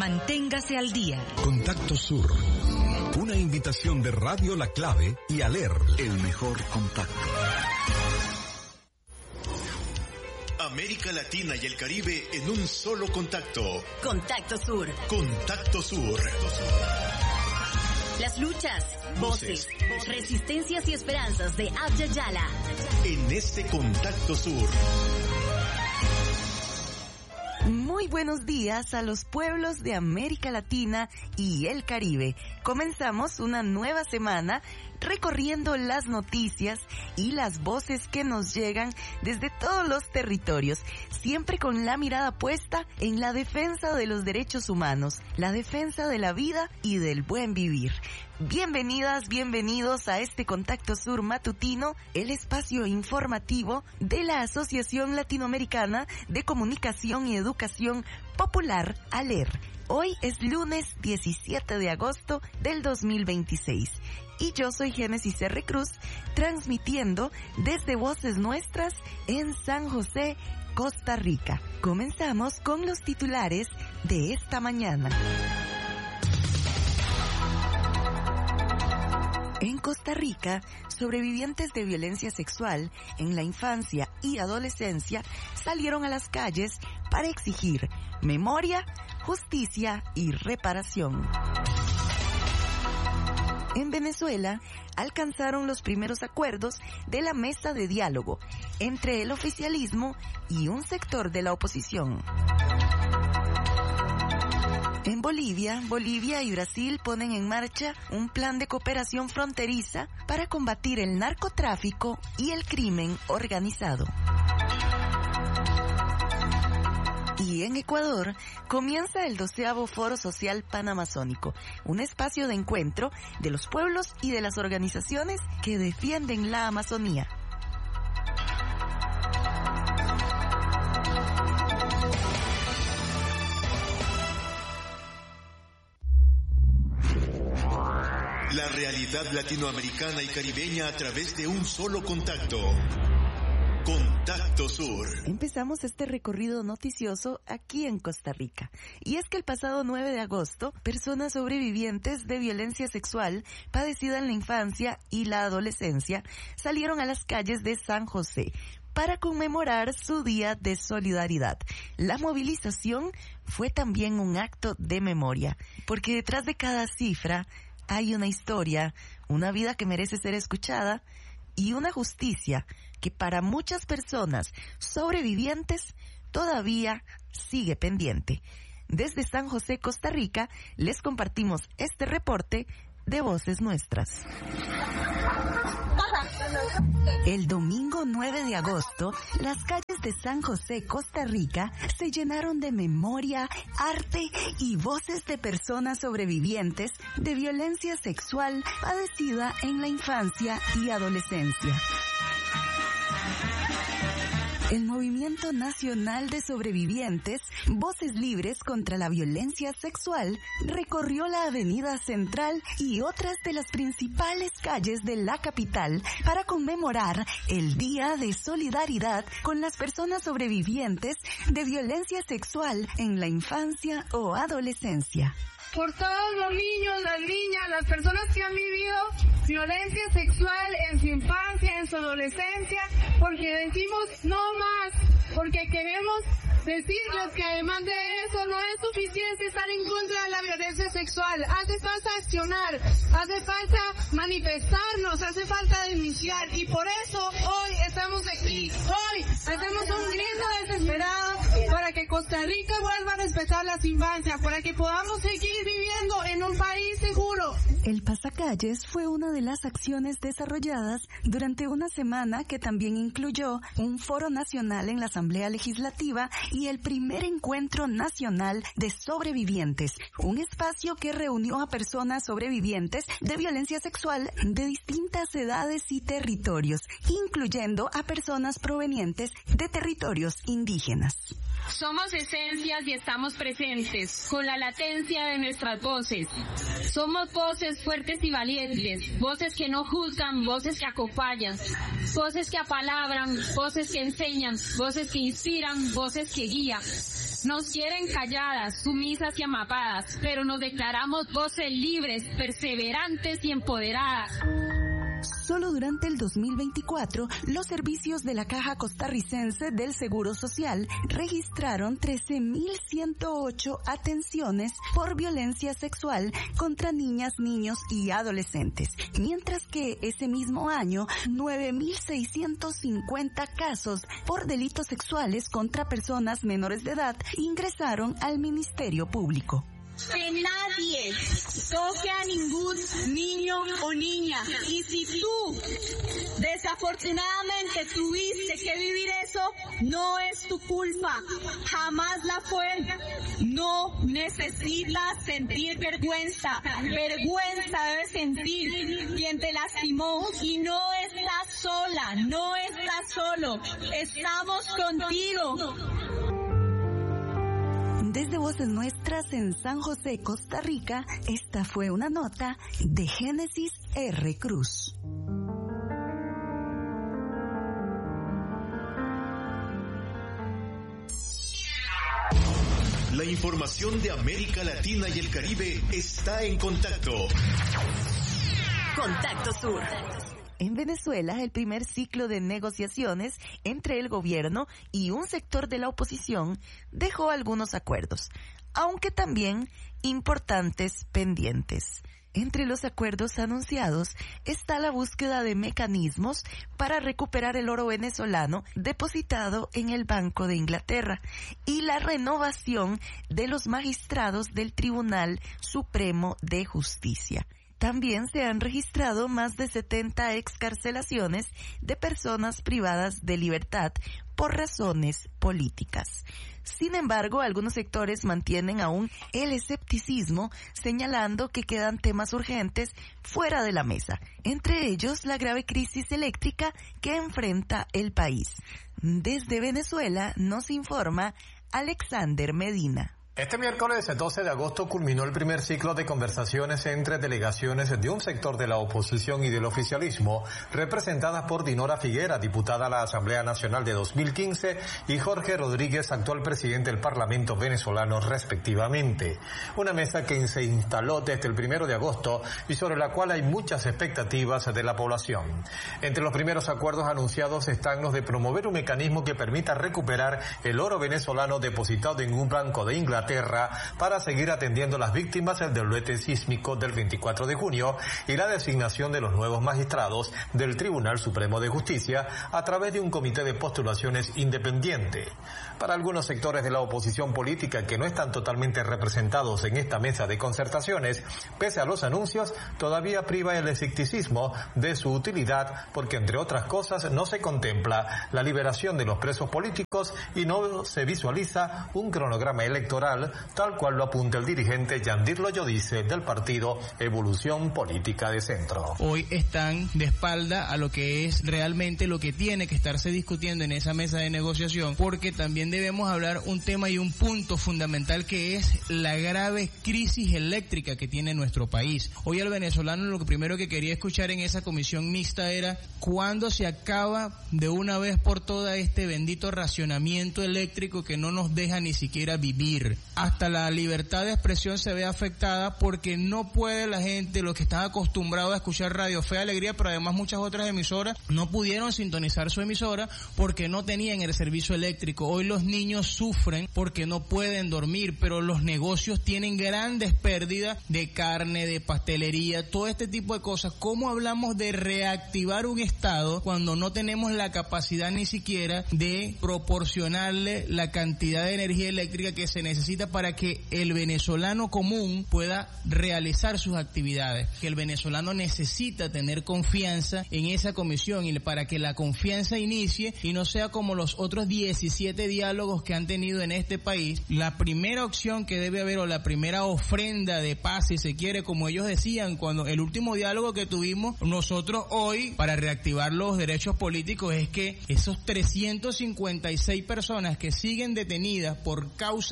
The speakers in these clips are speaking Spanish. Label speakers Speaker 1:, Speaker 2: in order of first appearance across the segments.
Speaker 1: Manténgase al día.
Speaker 2: Contacto Sur. Una invitación de Radio La Clave y ALER, el mejor contacto.
Speaker 3: América Latina y el Caribe en un solo contacto.
Speaker 1: Contacto Sur.
Speaker 3: Contacto Sur.
Speaker 1: Las luchas, voces, resistencias y esperanzas de Abya Yala.
Speaker 3: En este Contacto Sur.
Speaker 4: Muy buenos días a los pueblos de América Latina y el Caribe. Comenzamos una nueva semana recorriendo las noticias y las voces que nos llegan desde todos los territorios, siempre con la mirada puesta en la defensa de los derechos humanos, la defensa de la vida y del buen vivir. Bienvenidas, bienvenidos a este Contacto Sur matutino, el espacio informativo de la Asociación Latinoamericana de Comunicación y Educación Popular, ALER. Hoy es lunes 17 de agosto del 2026 y yo soy Génesis R. Cruz, transmitiendo desde Voces Nuestras en San José, Costa Rica. Comenzamos con los titulares de esta mañana. En Costa Rica, sobrevivientes de violencia sexual en la infancia y adolescencia salieron a las calles para exigir memoria, justicia y reparación. En Venezuela, alcanzaron los primeros acuerdos de la mesa de diálogo entre el oficialismo y un sector de la oposición. En Bolivia y Brasil ponen en marcha un plan de cooperación fronteriza para combatir el narcotráfico y el crimen organizado. Y en Ecuador comienza el 12º Foro Social Panamazónico, un espacio de encuentro de los pueblos y de las organizaciones que defienden la Amazonía.
Speaker 3: La realidad latinoamericana y caribeña a través de un solo contacto. Contacto Sur.
Speaker 4: Empezamos este recorrido noticioso aquí en Costa Rica. Y es que el pasado 9 de agosto, personas sobrevivientes de violencia sexual padecida en la infancia y la adolescencia salieron a las calles de San José para conmemorar su Día de Solidaridad. La movilización fue también un acto de memoria, porque detrás de cada cifra hay una historia, una vida que merece ser escuchada y una justicia que para muchas personas sobrevivientes todavía sigue pendiente. Desde San José, Costa Rica, les compartimos este reporte de Voces Nuestras. El domingo 9 de agosto, las calles de San José, Costa Rica, se llenaron de memoria, arte y voces de personas sobrevivientes de violencia sexual padecida en la infancia y adolescencia. El Movimiento Nacional de Sobrevivientes, Voces Libres contra la Violencia Sexual, recorrió la Avenida Central y otras de las principales calles de la capital para conmemorar el Día de Solidaridad con las personas sobrevivientes de violencia sexual en la infancia o adolescencia.
Speaker 5: Por todos los niños, las niñas, las personas que han vivido violencia sexual en su infancia, en su adolescencia, porque decimos no más, porque queremos decirles que además de eso no es suficiente estar en contra de la violencia sexual, hace falta accionar, hace falta manifestarnos, hace falta denunciar y por eso hoy estamos aquí, hoy hacemos un grito desesperado para que Costa Rica vuelva a respetar las infancias, para que podamos seguir viviendo en un país seguro.
Speaker 4: El pasacalles fue una de las acciones desarrolladas durante una semana que también incluyó un foro nacional en la Asamblea Legislativa y el primer encuentro nacional de sobrevivientes, un espacio que reunió a personas sobrevivientes de violencia sexual de distintas edades y territorios, incluyendo a personas provenientes de territorios indígenas.
Speaker 6: Somos esencias y estamos presentes con la latencia de nuestras voces. Somos voces fuertes y valientes, voces que no juzgan, voces que acompañan, voces que apalabran, voces que enseñan, voces que inspiran, voces que guían. Nos quieren calladas, sumisas y amapadas, pero nos declaramos voces libres, perseverantes y empoderadas.
Speaker 4: Solo durante el 2024, los servicios de la Caja Costarricense del Seguro Social registraron 13.108 atenciones por violencia sexual contra niñas, niños y adolescentes, mientras que ese mismo año, 9.650 casos por delitos sexuales contra personas menores de edad ingresaron al Ministerio Público.
Speaker 7: Que nadie toque a ningún niño o niña. Y si tú desafortunadamente tuviste que vivir eso, no es tu culpa. Jamás la fue. No necesitas sentir vergüenza. Vergüenza debe sentir quien te lastimó. Y no estás sola, no estás solo. Estamos contigo.
Speaker 4: Desde Voces Nuestras en San José, Costa Rica, esta fue una nota de Génesis R. Cruz.
Speaker 3: La información de América Latina y el Caribe está en contacto.
Speaker 1: Contacto Sur.
Speaker 4: En Venezuela, el primer ciclo de negociaciones entre el gobierno y un sector de la oposición dejó algunos acuerdos, aunque también importantes pendientes. Entre los acuerdos anunciados está la búsqueda de mecanismos para recuperar el oro venezolano depositado en el Banco de Inglaterra y la renovación de los magistrados del Tribunal Supremo de Justicia. También se han registrado más de 70 excarcelaciones de personas privadas de libertad por razones políticas. Sin embargo, algunos sectores mantienen aún el escepticismo, señalando que quedan temas urgentes fuera de la mesa, entre ellos la grave crisis eléctrica que enfrenta el país. Desde Venezuela nos informa Alexander Medina.
Speaker 8: Este miércoles 12 de agosto culminó el primer ciclo de conversaciones entre delegaciones de un sector de la oposición y del oficialismo, representadas por Dinora Figuera, diputada a la Asamblea Nacional de 2015, y Jorge Rodríguez, actual presidente del Parlamento venezolano, respectivamente. Una mesa que se instaló desde el 1 de agosto y sobre la cual hay muchas expectativas de la población. Entre los primeros acuerdos anunciados están los de promover un mecanismo que permita recuperar el oro venezolano depositado en un banco de Inglaterra para seguir atendiendo a las víctimas del deslute sísmico del 24 de junio y la designación de los nuevos magistrados del Tribunal Supremo de Justicia a través de un comité de postulaciones independiente. Para algunos sectores de la oposición política que no están totalmente representados en esta mesa de concertaciones, pese a los anuncios, todavía priva el escepticismo de su utilidad porque, entre otras cosas, no se contempla la liberación de los presos políticos y no se visualiza un cronograma electoral tal cual lo apunta el dirigente Yandir Loyodice del partido Evolución Política de Centro.
Speaker 9: Hoy están de espalda a lo que es realmente lo que tiene que estarse discutiendo en esa mesa de negociación, porque también debemos hablar un tema y un punto fundamental que es la grave crisis eléctrica que tiene nuestro país. Hoy al venezolano lo primero que quería escuchar en esa comisión mixta era ¿cuándo se acaba de una vez por todas este bendito racionamiento eléctrico que no nos deja ni siquiera vivir? Hasta la libertad de expresión se ve afectada porque no puede la gente, los que están acostumbrados a escuchar Radio Fe y Alegría, pero además muchas otras emisoras, no pudieron sintonizar su emisora porque no tenían el servicio eléctrico. Hoy los niños sufren porque no pueden dormir, pero los negocios tienen grandes pérdidas de carne, de pastelería, todo este tipo de cosas. ¿Cómo hablamos de reactivar un Estado cuando no tenemos la capacidad ni siquiera de proporcionarle la cantidad de energía eléctrica que se necesita para que el venezolano común pueda realizar sus actividades? Que el venezolano necesita tener confianza en esa comisión y para que la confianza inicie y no sea como los otros 17 diálogos que han tenido en este país. La primera opción que debe haber, o la primera ofrenda de paz, si se quiere, como ellos decían, cuando el último diálogo que tuvimos nosotros hoy para reactivar los derechos políticos, es que esos 356 personas que siguen detenidas por causas políticas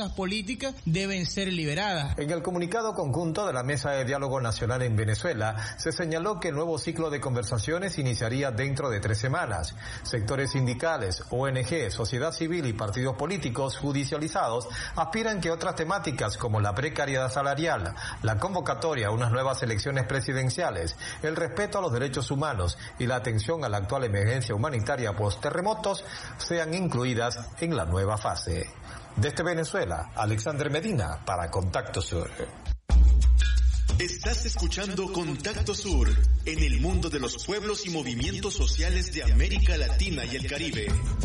Speaker 9: política deben ser liberadas.
Speaker 8: En el comunicado conjunto de la Mesa de Diálogo Nacional en Venezuela, se señaló que el nuevo ciclo de conversaciones iniciaría dentro de 3 semanas. Sectores sindicales, ONG, sociedad civil y partidos políticos judicializados aspiran que otras temáticas como la precariedad salarial, la convocatoria a unas nuevas elecciones presidenciales, el respeto a los derechos humanos y la atención a la actual emergencia humanitaria post-terremotos sean incluidas en la nueva fase. Desde Venezuela, Alexander Medina para Contacto Sur.
Speaker 3: Estás escuchando Contacto Sur, en el mundo de los pueblos y movimientos sociales de América Latina y el Caribe.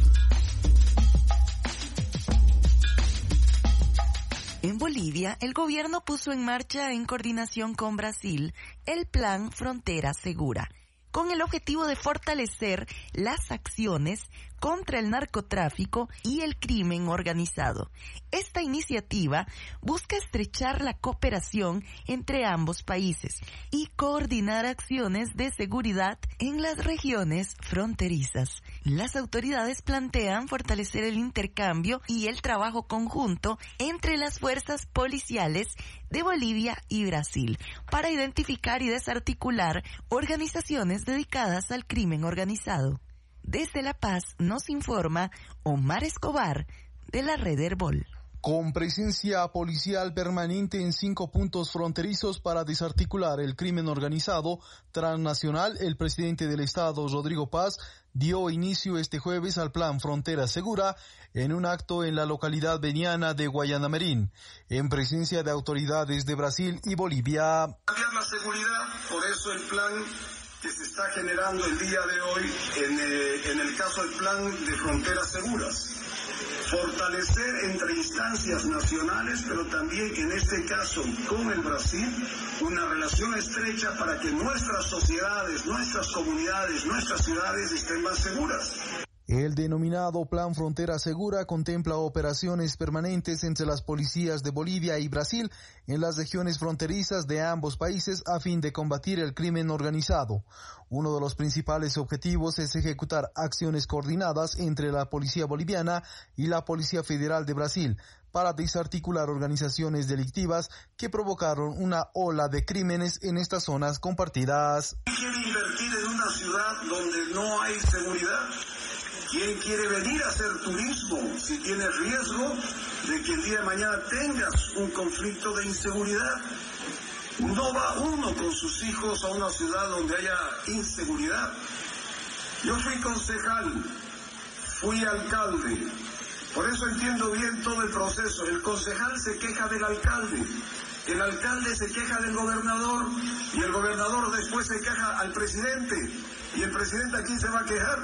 Speaker 4: En Bolivia, el gobierno puso en marcha, en coordinación con Brasil, el Plan Frontera Segura, con el objetivo de fortalecer las acciones contra el narcotráfico y el crimen organizado. Esta iniciativa busca estrechar la cooperación entre ambos países y coordinar acciones de seguridad en las regiones fronterizas. Las autoridades plantean fortalecer el intercambio y el trabajo conjunto entre las fuerzas policiales de Bolivia y Brasil para identificar y desarticular organizaciones dedicadas al crimen organizado. Desde La Paz nos informa Omar Escobar de la Red Herbol.
Speaker 10: Con presencia policial permanente en 5 puntos fronterizos para desarticular el crimen organizado transnacional, el presidente del Estado, Rodrigo Paz, dio inicio este jueves al Plan Frontera Segura en un acto en la localidad veniana de Guayanamirín, en presencia de autoridades de Brasil y Bolivia.
Speaker 11: Cambiar la seguridad, por eso el plan que se está generando el día de hoy en el caso del Plan de Fronteras Seguras. Fortalecer entre instancias nacionales, pero también en este caso con el Brasil, una relación estrecha para que nuestras sociedades, nuestras comunidades, nuestras ciudades estén más seguras.
Speaker 10: El denominado Plan Frontera Segura contempla operaciones permanentes entre las policías de Bolivia y Brasil en las regiones fronterizas de ambos países a fin de combatir el crimen organizado. Uno de los principales objetivos es ejecutar acciones coordinadas entre la Policía Boliviana y la Policía Federal de Brasil para desarticular organizaciones delictivas que provocaron una ola de crímenes en estas zonas compartidas.
Speaker 11: ¿Quién quiere invertir en una ciudad donde no hay seguridad? ¿Quién quiere venir a hacer turismo si tiene riesgo de que el día de mañana tengas un conflicto de inseguridad? No va uno con sus hijos a una ciudad donde haya inseguridad. Yo fui concejal, fui alcalde, por eso entiendo bien todo el proceso. El concejal se queja del alcalde, el alcalde se queja del gobernador y el gobernador después se queja al presidente. ¿Y el presidente a quién se va a quejar?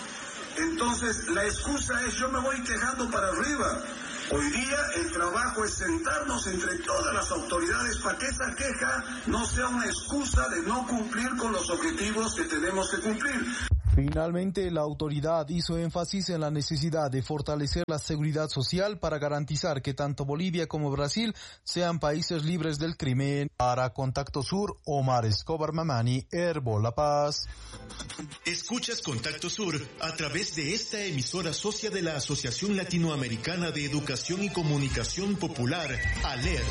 Speaker 11: Entonces la excusa es yo me voy quejando para arriba. Hoy día el trabajo es sentarnos entre todas las autoridades para que esa queja no sea una excusa de no cumplir con los objetivos que tenemos que cumplir.
Speaker 10: Finalmente, la autoridad hizo énfasis en la necesidad de fortalecer la seguridad social para garantizar que tanto Bolivia como Brasil sean países libres del crimen. Para Contacto Sur, Omar Escobar Mamani, Herbol La Paz.
Speaker 3: Escuchas Contacto Sur a través de esta emisora socia de la Asociación Latinoamericana de Educación y Comunicación Popular, ALER.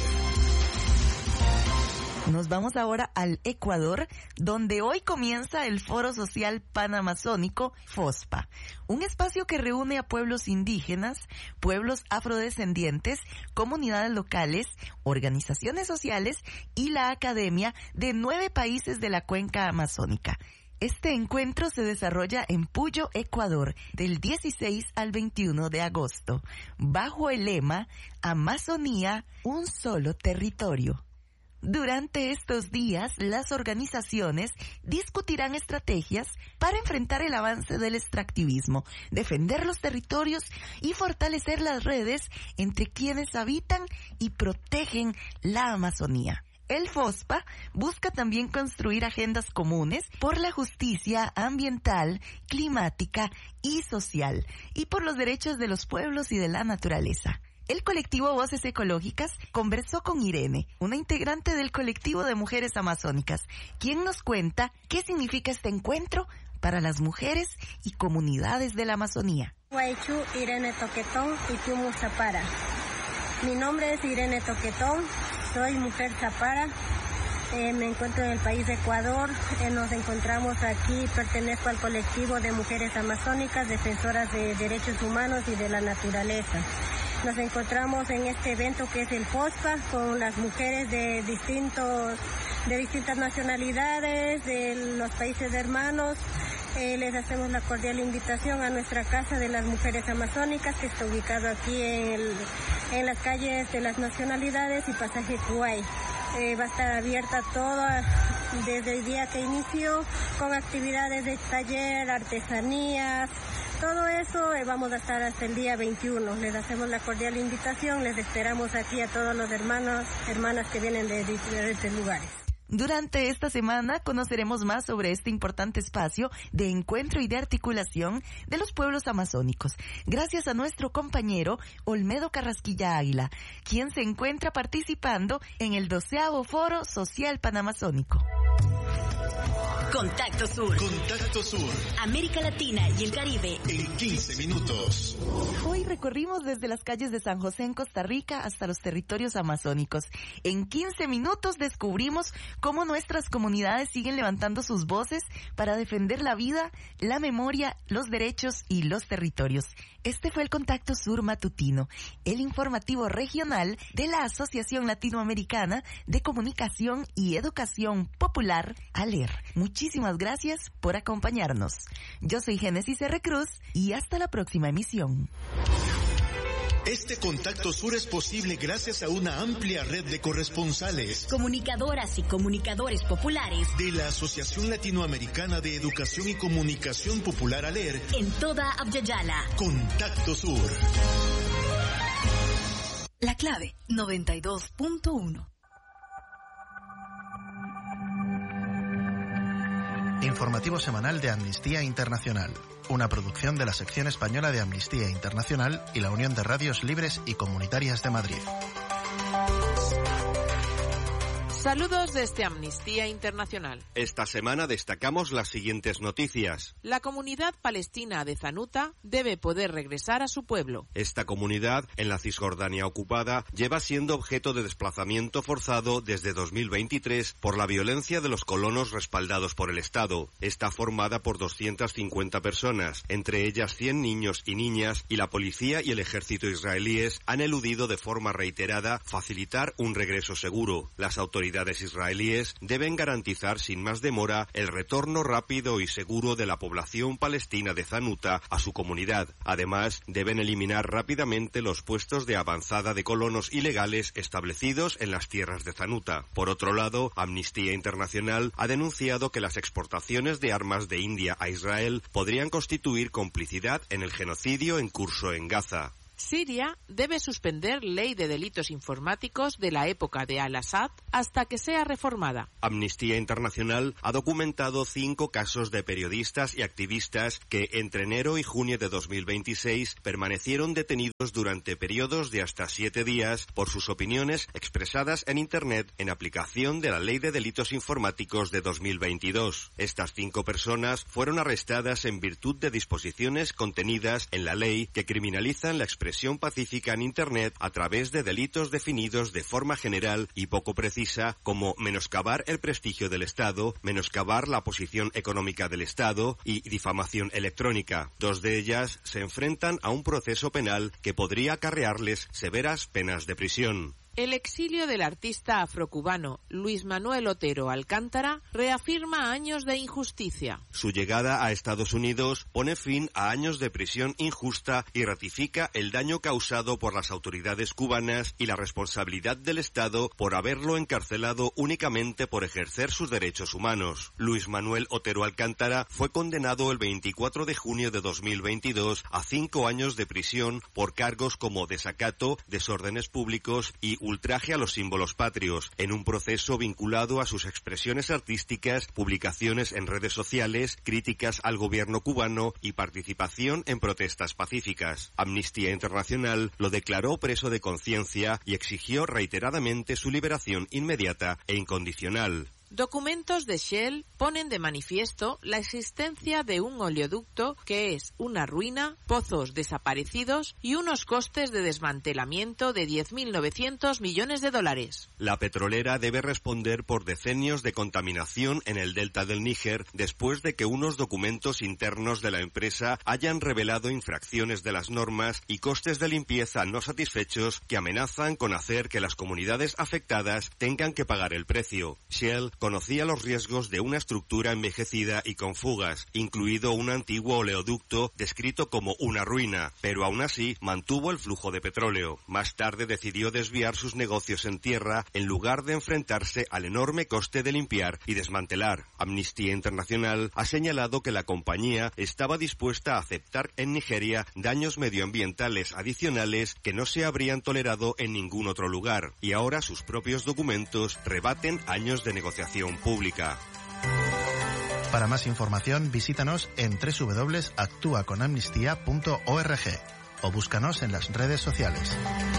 Speaker 4: Nos vamos ahora al Ecuador, donde hoy comienza el Foro Social Panamazónico, FOSPA, un espacio que reúne a pueblos indígenas, pueblos afrodescendientes, comunidades locales, organizaciones sociales y la academia de 9 países de la cuenca amazónica. Este encuentro se desarrolla en Puyo, Ecuador, del 16 al 21 de agosto, bajo el lema Amazonía, un solo territorio. Durante estos días, las organizaciones discutirán estrategias para enfrentar el avance del extractivismo, defender los territorios y fortalecer las redes entre quienes habitan y protegen la Amazonía. El FOSPA busca también construir agendas comunes por la justicia ambiental, climática y social, y por los derechos de los pueblos y de la naturaleza. El colectivo Voces Ecológicas conversó con Irene, una integrante del colectivo de mujeres amazónicas, quien nos cuenta qué significa este encuentro para las mujeres y comunidades de la Amazonía.
Speaker 12: Guaychú, Irene Toquetón y Piumu Zapara. Mi nombre es Irene Toquetón, soy mujer zapara. Me encuentro en el país de Ecuador. Nos encontramos aquí, pertenezco al colectivo de mujeres amazónicas, defensoras de derechos humanos y de la naturaleza. Nos encontramos en este evento que es el FOSPA, con las mujeres de distintas nacionalidades, de los países hermanos. Les hacemos la cordial invitación a nuestra Casa de las Mujeres Amazónicas, que está ubicado aquí en las calles de las nacionalidades y pasaje Kuwait. Va a estar abierta toda desde el día que inició, con actividades de taller, artesanías, todo eso. Vamos a estar hasta el día 21. Les hacemos la cordial invitación, les esperamos aquí a todos los hermanas que vienen de diferentes lugares.
Speaker 4: Durante esta semana conoceremos más sobre este importante espacio de encuentro y de articulación de los pueblos amazónicos, gracias a nuestro compañero Olmedo Carrasquilla Águila, quien se encuentra participando en el 12º Foro Social Panamazónico.
Speaker 1: Contacto Sur.
Speaker 3: Contacto Sur.
Speaker 1: América Latina y el Caribe.
Speaker 3: En 15 minutos.
Speaker 4: Hoy recorrimos desde las calles de San José en Costa Rica hasta los territorios amazónicos. En 15 minutos descubrimos cómo nuestras comunidades siguen levantando sus voces para defender la vida, la memoria, los derechos y los territorios. Este fue el Contacto Sur matutino, el informativo regional de la Asociación Latinoamericana de Comunicación y Educación Popular, ALER. Muchísimas gracias por acompañarnos. Yo soy Génesis R. Cruz y hasta la próxima emisión.
Speaker 3: Este Contacto Sur es posible gracias a una amplia red de corresponsales,
Speaker 1: comunicadoras y comunicadores populares
Speaker 3: de la Asociación Latinoamericana de Educación y Comunicación Popular ALER
Speaker 1: en toda Abya-Yala.
Speaker 3: Contacto Sur.
Speaker 1: La clave 92.1.
Speaker 13: Informativo semanal de Amnistía Internacional, una producción de la sección española de Amnistía Internacional y la Unión de Radios Libres y Comunitarias de Madrid.
Speaker 14: Saludos desde Amnistía Internacional.
Speaker 15: Esta semana destacamos las siguientes noticias.
Speaker 14: La comunidad palestina de Zanuta debe poder regresar a su pueblo.
Speaker 15: Esta comunidad, en la Cisjordania ocupada, lleva siendo objeto de desplazamiento forzado desde 2023 por la violencia de los colonos respaldados por el Estado. Está formada por 250 personas, entre ellas 100 niños y niñas, y la policía y el ejército israelíes han eludido de forma reiterada facilitar un regreso seguro. Las autoridades israelíes deben garantizar sin más demora el retorno rápido y seguro de la población palestina de Zanuta a su comunidad. Además, deben eliminar rápidamente los puestos de avanzada de colonos ilegales establecidos en las tierras de Zanuta. Por otro lado, Amnistía Internacional ha denunciado que las exportaciones de armas de India a Israel podrían constituir complicidad en el genocidio en curso en Gaza.
Speaker 14: Siria debe suspender ley de delitos informáticos de la época de Al-Assad hasta que sea reformada.
Speaker 15: Amnistía Internacional ha documentado 5 casos de periodistas y activistas que entre enero y junio de 2026 permanecieron detenidos durante periodos de hasta 7 días por sus opiniones expresadas en Internet en aplicación de la ley de delitos informáticos de 2022. Estas 5 personas fueron arrestadas en virtud de disposiciones contenidas en la ley que criminalizan la expresión pacífica en Internet a través de delitos definidos de forma general y poco precisa, como menoscabar el prestigio del Estado, menoscabar la posición económica del Estado y difamación electrónica. 2 de ellas se enfrentan a un proceso penal que podría acarrearles severas penas de prisión.
Speaker 14: El exilio del artista afrocubano Luis Manuel Otero Alcántara reafirma años de injusticia.
Speaker 15: Su llegada a Estados Unidos pone fin a años de prisión injusta y ratifica el daño causado por las autoridades cubanas y la responsabilidad del Estado por haberlo encarcelado únicamente por ejercer sus derechos humanos. Luis Manuel Otero Alcántara fue condenado el 24 de junio de 2022 a 5 años de prisión por cargos como desacato, desórdenes públicos y ultraje a los símbolos patrios, en un proceso vinculado a sus expresiones artísticas, publicaciones en redes sociales, críticas al gobierno cubano y participación en protestas pacíficas. Amnistía Internacional lo declaró preso de conciencia y exigió reiteradamente su liberación inmediata e incondicional.
Speaker 14: Documentos de Shell ponen de manifiesto la existencia de un oleoducto que es una ruina, pozos desaparecidos y unos costes de desmantelamiento de 10.900 millones de dólares.
Speaker 15: La petrolera debe responder por decenios de contaminación en el delta del Níger después de que unos documentos internos de la empresa hayan revelado infracciones de las normas y costes de limpieza no satisfechos que amenazan con hacer que las comunidades afectadas tengan que pagar el precio. Shell conocía los riesgos de una estructura envejecida y con fugas, incluido un antiguo oleoducto descrito como una ruina, pero aún así mantuvo el flujo de petróleo. Más tarde decidió desviar sus negocios en tierra en lugar de enfrentarse al enorme coste de limpiar y desmantelar. Amnistía Internacional ha señalado que la compañía estaba dispuesta a aceptar en Nigeria daños medioambientales adicionales que no se habrían tolerado en ningún otro lugar, y ahora sus propios documentos rebaten años de negociación pública.
Speaker 13: Para más información, visítanos en www.actuaconamnistía.org o búscanos en las redes sociales.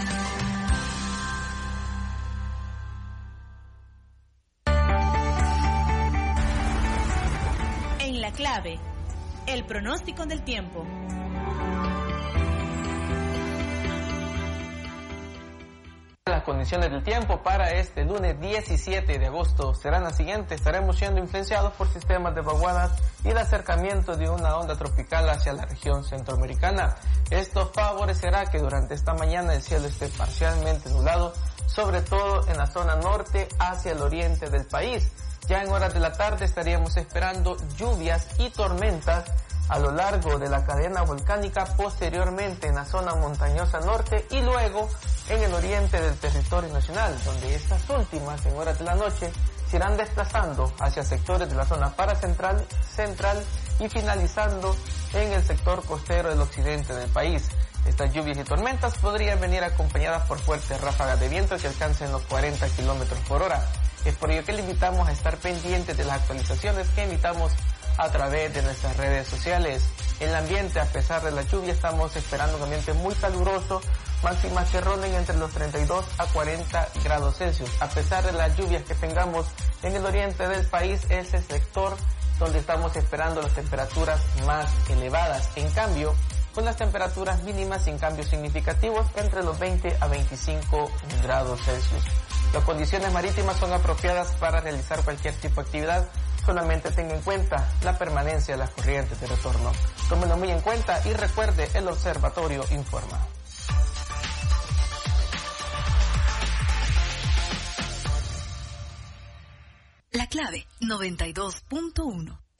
Speaker 1: En La Clave, el pronóstico del tiempo.
Speaker 16: Las condiciones del tiempo para este lunes 17 de agosto serán las siguientes. Estaremos siendo influenciados por sistemas de vaguadas y el acercamiento de una onda tropical hacia la región centroamericana. Esto favorecerá que durante esta mañana el cielo esté parcialmente nublado, sobre todo en la zona norte hacia el oriente del país. Ya en horas de la tarde estaríamos esperando lluvias y tormentas a lo largo de la cadena volcánica, posteriormente en la zona montañosa norte y luego en el oriente del territorio nacional, donde estas últimas en horas de la noche se irán desplazando hacia sectores de la zona paracentral, central y finalizando en el sector costero del occidente del país. Estas lluvias y tormentas podrían venir acompañadas por fuertes ráfagas de viento que alcancen los 40 kilómetros por hora. Es por ello que le invitamos a estar pendientes de las actualizaciones que emitamos a través de nuestras redes sociales. En el ambiente, a pesar de la lluvia, estamos esperando un ambiente muy caluroso, máximas que ronden entre los 32 a 40 grados Celsius. A pesar de las lluvias que tengamos en el oriente del país, es el sector donde estamos esperando las temperaturas más elevadas. En cambio, con las temperaturas mínimas sin cambios significativos entre los 20 a 25 grados Celsius. Las condiciones marítimas son apropiadas para realizar cualquier tipo de actividad. Solamente tenga en cuenta la permanencia de las corrientes de retorno. Tómenlo muy en cuenta y recuerde, el observatorio informa.
Speaker 1: La Clave 92.1.